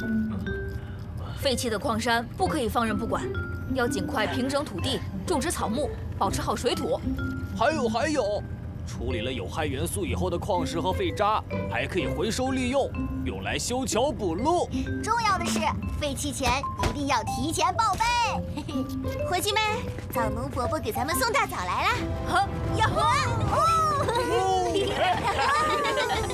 废弃的矿山不可以放任不管，要尽快平整土地，种植草木，保持好水土。 还有，处理了有害元素以后的矿石和废渣，还可以回收利用，用来修桥补路。 重要的是，废弃前一定要提前报备。伙计们，枣农伯伯给咱们送大枣来了。 呀吼！